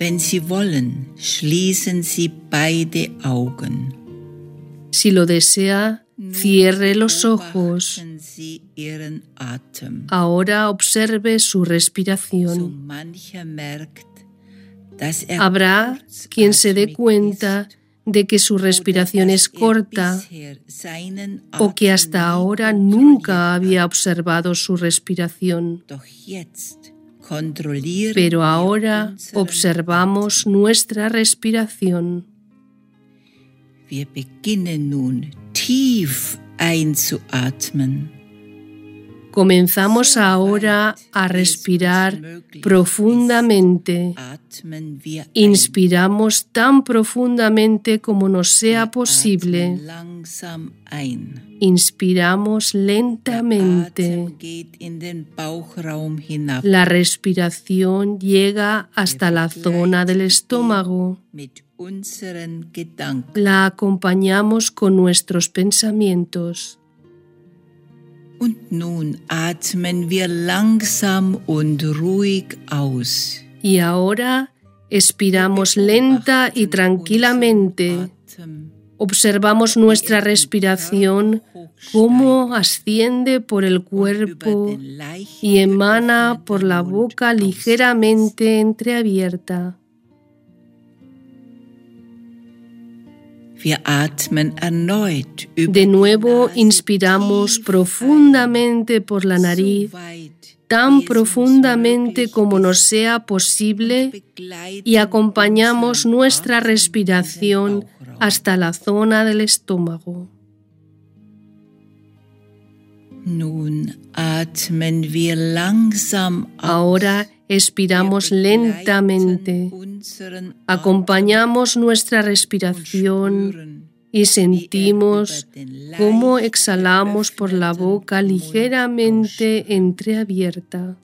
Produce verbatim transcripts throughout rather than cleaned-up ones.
Wenn Sie wollen, schließen Sie beide Augen. Si lo desea, cierre los ojos. Beobachten Sie Ihren Atem. Ahora observe su So respiración. mancher merkt, dass er Habrá quien se dé kurzatmig cuenta ist de que su respiración oder es dass er corta bisher seinen o que Atem hasta nie ahora kontrolliert nunca hat. había observado su respiración. Doch jetzt kontrollieren Pero wir ahora unseren observamos Atem. nuestra respiración. Wir beginnen nun tief einzuatmen. Comenzamos ahora a respirar profundamente. Atmen wir ein. Inspiramos tan profundamente como nos sea posible. Atmen langsam ein. Inspiramos Der lentamente. Atem geht in den Bauchraum hinab. La respiración llega hasta la zona del estómago. Mit unseren Gedanken. La acompañamos con nuestros pensamientos. Und nun atmen wir langsam und ruhig aus. Y ahora expiramos lenta y tranquilamente. Observamos nuestra respiración, cómo asciende por el cuerpo y emana por la boca ligeramente entreabierta. Wir atmen erneut über De nuevo die Nase inspiramos tief profundamente por la ein, nariz, so weit, tan wie es uns profundamente möglich como nos ist, sea und posible, begleiten y acompañamos unseren nuestra Atem in den respiración Bauchraum. hasta la zona del estómago. Nun atmen wir langsam aus. Ahora expiramos Wir begleiten lentamente, unseren acompañamos nuestra Atem und respiración spüren, y wie er sentimos über den cómo leicht exhalamos por la geöffneten boca Mund ligeramente ausströmt. entreabierta.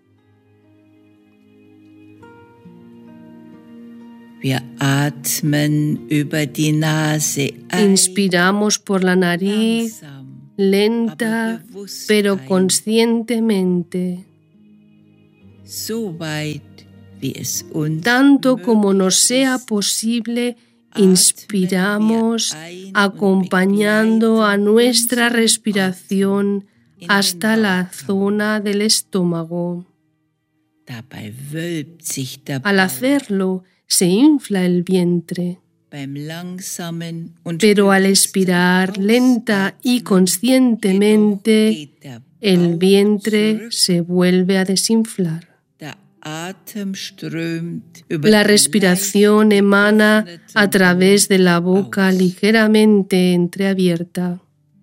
Wir atmen über die Nase ein, Inspiramos por la nariz, langsam, lenta, aber bewusst pero ein, conscientemente, so weit, wie es uns tanto como nos möglich sea ist. posible. Inspiramos acompañando a nuestra respiración hasta la zona del estómago. Dabei wölbt sich der Al Bauch. hacerlo, se infla el vientre, Beim langsamen und pero al bewussten expirar lenta y Ausatmen conscientemente, jedoch geht der el Bauch vientre zurück. se vuelve a desinflar. Der Atem strömt über La den respiración leicht emana geöffneten a través de la boca aus. ligeramente entreabierta.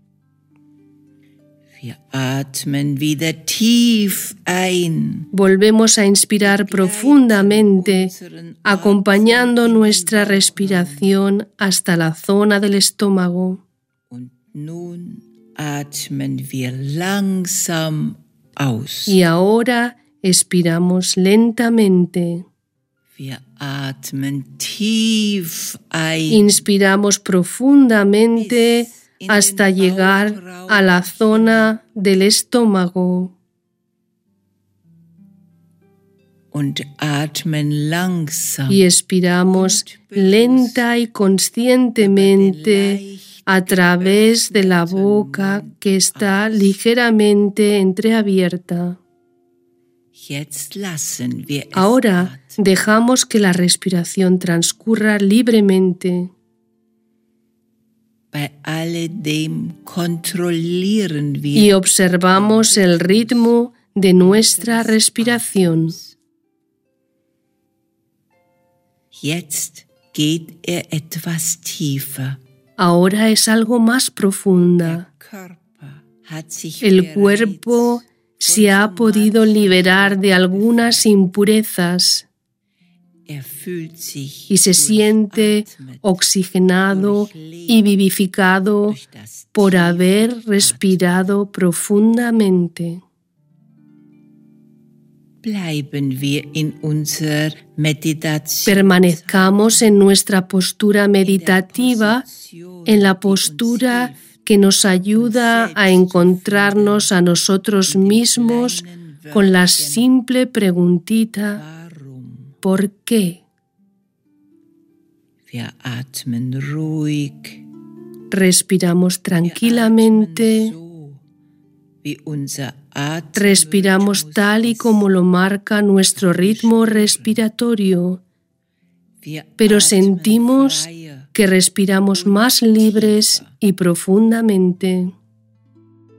Wir atmen wieder tief ein. Volvemos a inspirar profundamente, acompañando nuestra respiración hasta la zona del estómago. Und nun atmen wir langsam aus. Y ahora expiramos lentamente. Wir atmen tief ein. Inspiramos profundamente hasta llegar a la zona del estómago. Und atmen langsam. Y expiramos lenta y conscientemente a través de la boca que está ligeramente entreabierta. Jetzt lassen wir es Ahora atmen. dejamos que la respiración transcurra libremente. Bei alledem kontrollieren wir Y observamos el ritmo de nuestra respiración. Jetzt geht er etwas tiefer. Ahora es algo más profunda. Der Körper hat sich El bereits cuerpo se ha podido liberar de algunas impurezas Er fühlt sich y se siente durchatmet, oxigenado y vivificado durch das por tiefe haber respirado profundamente. Bleiben wir in unserer Meditation. Permanezcamos en nuestra postura meditativa, en la postura que nos ayuda a encontrarnos a nosotros mismos con la simple preguntita Warum? ¿por qué? Wir atmen ruhig. Respiramos tranquilamente. Respiramos tal y como lo marca nuestro ritmo respiratorio, pero sentimos que respiramos más libres y profundamente.